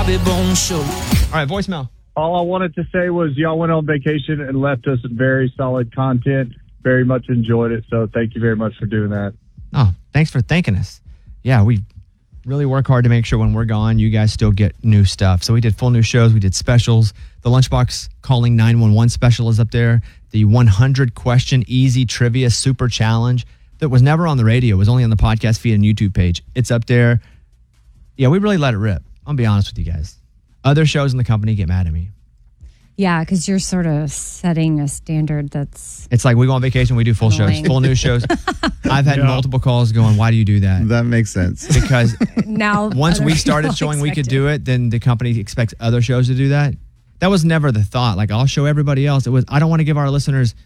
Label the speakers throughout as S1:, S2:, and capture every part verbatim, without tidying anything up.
S1: Bobby Bones Show.
S2: All right, voicemail.
S3: All I wanted to say was y'all went on vacation and left us very solid content. Very much enjoyed it. So thank you very much for doing that.
S2: Oh, thanks for thanking us. Yeah, we really work hard to make sure when we're gone, you guys still get new stuff. So we did full new shows. We did specials. The Lunchbox Calling nine one one special is up there. The one hundred question easy trivia super challenge that was never on the radio. It was only on the podcast feed and YouTube page. It's up there. Yeah, we really let it rip. I'll be honest with you guys. Other shows in the company get mad at me.
S4: Yeah, because you're sort of setting a standard that's...
S2: It's like we go on vacation, we do full
S4: annoying.
S2: shows, full news shows. I've had
S5: Yeah.
S2: multiple calls going, why do you do that?
S5: That makes sense.
S2: Because
S4: now
S2: once
S4: other
S2: we
S4: people
S2: started showing we could
S4: expect
S2: do it, then the company expects other shows to do that. That was never the thought. Like, I'll show everybody else. It was, I don't want to give our listeners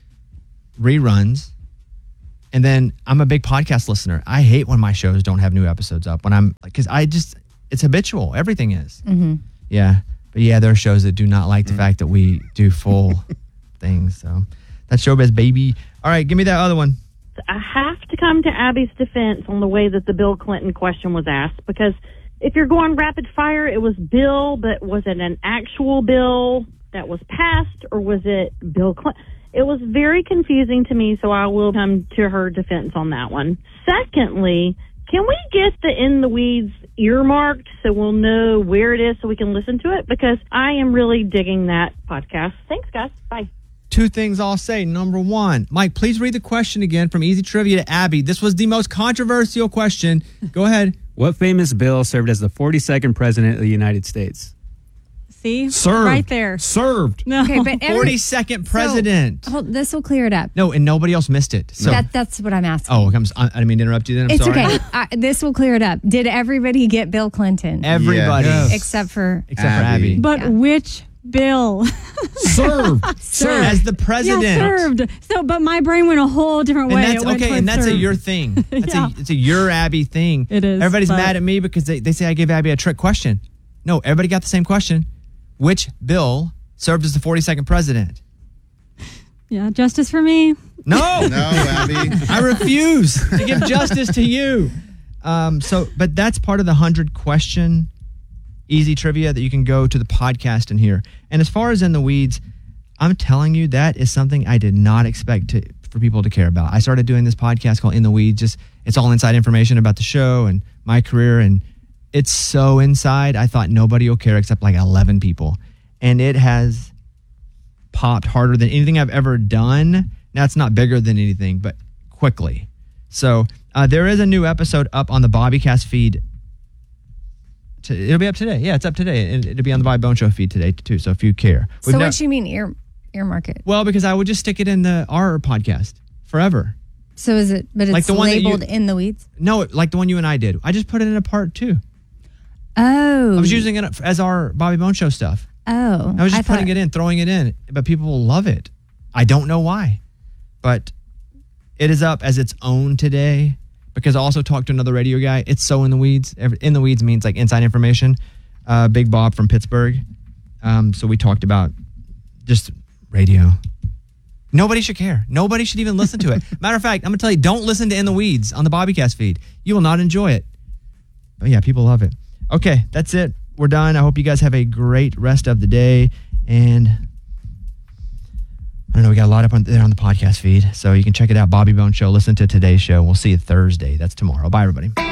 S2: reruns. And then I'm a big podcast listener. I hate when my shows don't have new episodes up. When I'm like, because I just, it's habitual. Everything is.
S4: Mm-hmm.
S2: Yeah. But yeah, there are shows that do not like the fact that we do full things. So that's Showbiz, baby. All right, give me that other one.
S6: I have to come to Abby's defense on the way that the Bill Clinton question was asked, because if you're going rapid fire, it was Bill, but was it an actual bill that was passed, or was it Bill Clinton? It was very confusing to me, so I will come to her defense on that one. Secondly, can we get the In the Weeds earmarked so we'll know where it is so we can listen to it? Because I am really digging that podcast. Thanks, guys. Bye.
S2: Two things I'll say. Number one, Mike, please read the question again from Easy Trivia to Abby. This was the most controversial question. Go ahead.
S7: What famous bill served as the forty-second president of the United States?
S8: See?
S5: Served.
S8: Right there.
S5: Served.
S8: No.
S4: Okay, but every,
S2: forty-second president.
S4: So, hold, this will clear it up.
S2: No, and nobody else missed it. So,
S4: that, that's what I'm asking.
S2: oh, I'm, I didn't mean to interrupt you then. I'm
S4: it's
S2: sorry.
S4: okay. I, this will clear it up. Did everybody get Bill Clinton?
S2: Everybody.
S5: Yes.
S4: Except for...
S2: Except
S5: Abby.
S2: for Abby.
S8: But
S4: Yeah.
S8: which bill?
S5: Served.
S2: Served. As the president.
S8: Yeah, served. So, but my brain went a whole different
S2: And
S8: way.
S2: that's
S8: It went
S2: okay,
S8: towards
S2: and that's a
S8: served.
S2: your thing. That's
S8: Yeah.
S2: a it's a your Abby thing.
S8: It is,
S2: Everybody's
S8: but-
S2: mad at me because they, they say I gave Abby a trick question. No, everybody got the same question. Which bill served as the forty-second president?
S8: Yeah, justice for me.
S2: No,
S5: No, Abby.
S2: I refuse to give justice to you. Um, so, but that's part of the hundred question easy trivia that you can go to the podcast and hear. And as far as In the Weeds, I'm telling you, that is something I did not expect to for people to care about. I started doing this podcast called In the Weeds. Just it's all inside information about the show and my career, and it's so inside. I thought nobody will care except like eleven people, and it has popped harder than anything I've ever done. Now, it's not bigger than anything, but quickly. So uh, there is a new episode up on the Bobbycast feed. To, it'll be up today. Yeah, it's up today. It, it'll be on the Bobby Bone Show feed today, too, so if you care.
S4: So
S2: We've
S4: what
S2: ne-
S4: do you mean ear earmark it?
S2: Well, because I would just stick it in the our podcast forever.
S4: So is it, but it's
S2: Like the one that you-
S4: labeled In the Weeds?
S2: No, like the one you and I did. I just put it in a part, too.
S4: Oh.
S2: I was using it as our Bobby Bone Show stuff.
S4: Oh.
S2: I was just
S4: I
S2: putting
S4: thought-
S2: it in, throwing it in, but people will love it. I don't know why, but it is up as its own today because I also talked to another radio guy. It's so in the weeds. Every- In the weeds means like inside information. Uh, Big Bob from Pittsburgh. Um, so we talked about just radio. Nobody should care. Nobody should even listen to it. Matter of fact, I'm going to tell you, don't listen to In the Weeds on the Bobbycast feed. You will not enjoy it. But yeah, people love it. Okay, that's it. We're done. I hope you guys have a great rest of the day. And I don't know, we got a lot up on there on the podcast feed. So you can check it out, Bobby Bone Show. Listen to today's show. We'll see you Thursday. That's tomorrow. Bye, everybody.